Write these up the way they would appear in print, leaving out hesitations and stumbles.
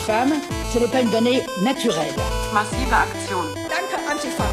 femme, ce n'est pas une donnée naturelle. Massive Aktion. Danke, Antifa.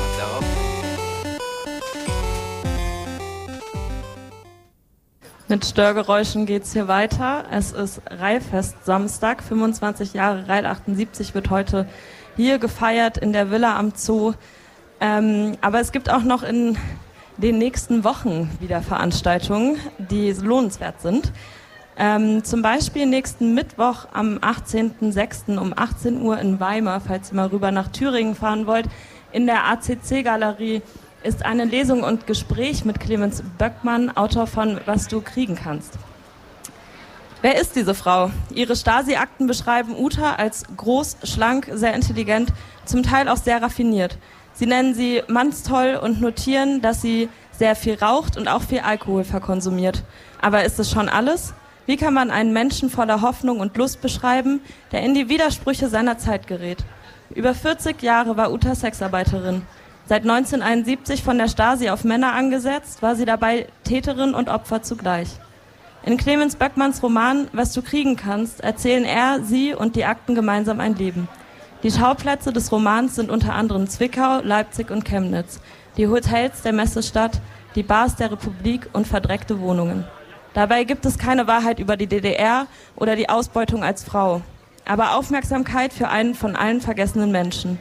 Mit Störgeräuschen geht's hier weiter. Es ist Reihfest Samstag, 25 Jahre Reih 78 wird heute hier gefeiert in der Villa am Zoo. Aber es gibt auch noch in den nächsten Wochen wieder Veranstaltungen, die lohnenswert sind. Zum Beispiel nächsten Mittwoch am 18.06. um 18 Uhr in Weimar, falls ihr mal rüber nach Thüringen fahren wollt, in der ACC-Galerie ist eine Lesung und Gespräch mit Clemens Böckmann, Autor von Was du kriegen kannst. Wer ist diese Frau? Ihre Stasi-Akten beschreiben Uta als groß, schlank, sehr intelligent, zum Teil auch sehr raffiniert. Sie nennen sie mannstoll und notieren, dass sie sehr viel raucht und auch viel Alkohol verkonsumiert. Aber ist es schon alles? Wie kann man einen Menschen voller Hoffnung und Lust beschreiben, der in die Widersprüche seiner Zeit gerät? Über 40 Jahre war Uta Sexarbeiterin. Seit 1971 von der Stasi auf Männer angesetzt, war sie dabei Täterin und Opfer zugleich. In Clemens Böckmanns Roman Was du kriegen kannst erzählen er, sie und die Akten gemeinsam ein Leben. Die Schauplätze des Romans sind unter anderem Zwickau, Leipzig und Chemnitz, die Hotels der Messestadt, die Bars der Republik und verdreckte Wohnungen. Dabei gibt es keine Wahrheit über die DDR oder die Ausbeutung als Frau, aber Aufmerksamkeit für einen von allen vergessenen Menschen.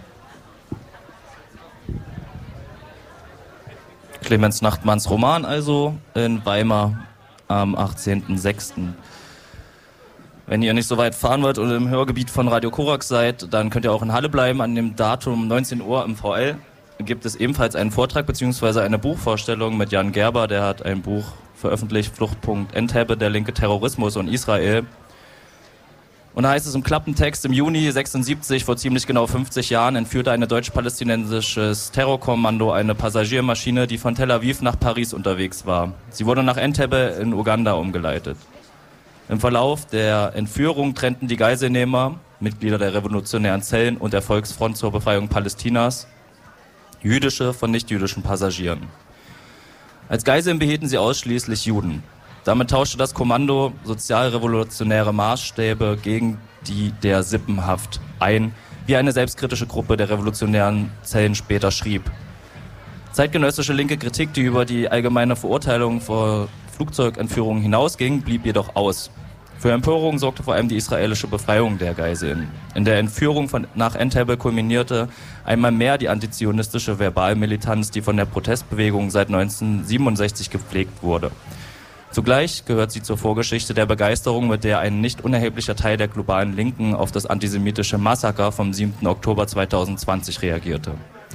Clemens Nachtmanns Roman also in Weimar am 18.06. Wenn ihr nicht so weit fahren wollt oder im Hörgebiet von Radio Korax seid, dann könnt ihr auch in Halle bleiben. An dem Datum 19 Uhr im VL gibt es ebenfalls einen Vortrag bzw. eine Buchvorstellung mit Jan Gerber. Der hat ein Buch veröffentlicht, Fluchtpunkt Entebbe, der linke Terrorismus und Israel. Und da heißt es im Klappentext, im Juni 76, vor ziemlich genau 50 Jahren, entführte ein deutsch-palästinensisches Terrorkommando eine Passagiermaschine, die von Tel Aviv nach Paris unterwegs war. Sie wurde nach Entebbe in Uganda umgeleitet. Im Verlauf der Entführung trennten die Geiselnehmer, Mitglieder der revolutionären Zellen und der Volksfront zur Befreiung Palästinas, jüdische von nichtjüdischen Passagieren. Als Geiseln behielten sie ausschließlich Juden. Damit tauschte das Kommando sozialrevolutionäre Maßstäbe gegen die der Sippenhaft ein, wie eine selbstkritische Gruppe der revolutionären Zellen später schrieb. Zeitgenössische linke Kritik, die über die allgemeine Verurteilung vor Flugzeugentführungen hinausging, blieb jedoch aus. Für Empörung sorgte vor allem die israelische Befreiung der Geiseln. In der Entführung nach Entebbe kulminierte einmal mehr die antizionistische Verbalmilitanz, die von der Protestbewegung seit 1967 gepflegt wurde. Zugleich gehört sie zur Vorgeschichte der Begeisterung, mit der ein nicht unerheblicher Teil der globalen Linken auf das antisemitische Massaker vom 7. Oktober 2020 reagierte.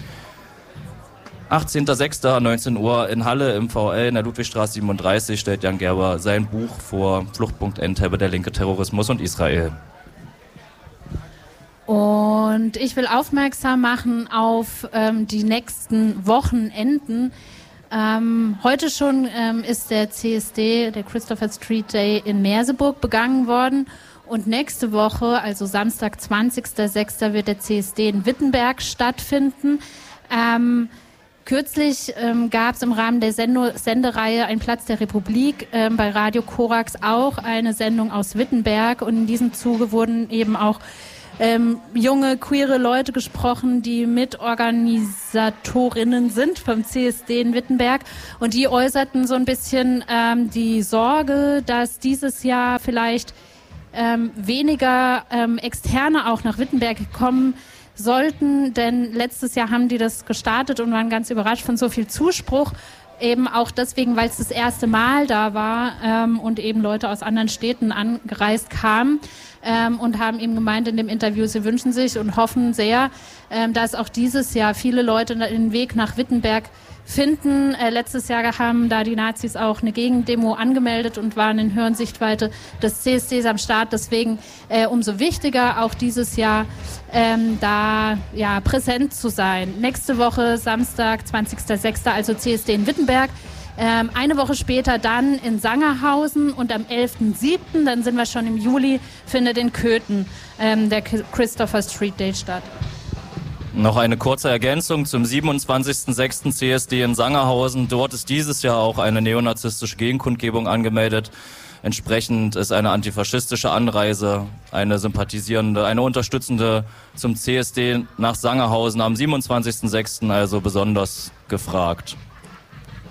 18.06. 19 Uhr in Halle im VL in der Ludwigstraße 37 stellt Jan Gerber sein Buch vor, Fluchtpunkt Entebbe, der linke Terrorismus und Israel. Und ich will aufmerksam machen auf die nächsten Wochenenden. Heute schon ist der CSD, der Christopher Street Day in Merseburg begangen worden. Und nächste Woche, also Samstag, 20.06. wird der CSD in Wittenberg stattfinden. Kürzlich gab es im Rahmen der Sendereihe Ein Platz der Republik bei Radio Korax auch eine Sendung aus Wittenberg. Und in diesem Zuge wurden eben auch junge, queere Leute gesprochen, die Mitorganisatorinnen sind vom CSD in Wittenberg. Und die äußerten so ein bisschen die Sorge, dass dieses Jahr vielleicht weniger Externe auch nach Wittenberg kommen sollten. Denn letztes Jahr haben die das gestartet und waren ganz überrascht von so viel Zuspruch. Eben auch deswegen, weil es das erste Mal da war und eben Leute aus anderen Städten angereist kamen. Und haben eben gemeint in dem Interview, sie wünschen sich und hoffen sehr, dass auch dieses Jahr viele Leute den Weg nach Wittenberg finden. Letztes Jahr haben da die Nazis auch eine Gegendemo angemeldet und waren in höheren Sichtweite des CSDs am Start. Deswegen umso wichtiger, auch dieses Jahr da ja präsent zu sein. Nächste Woche, Samstag, 20.06., also CSD in Wittenberg. Eine Woche später dann in Sangerhausen und am 11.07., dann sind wir schon im Juli, findet in Köthen der Christopher Street Day statt. Noch eine kurze Ergänzung zum 27.06. CSD in Sangerhausen. Dort ist dieses Jahr auch eine neonazistische Gegenkundgebung angemeldet. Entsprechend ist eine antifaschistische Anreise, eine sympathisierende, eine unterstützende zum CSD nach Sangerhausen am 27.06. also besonders gefragt.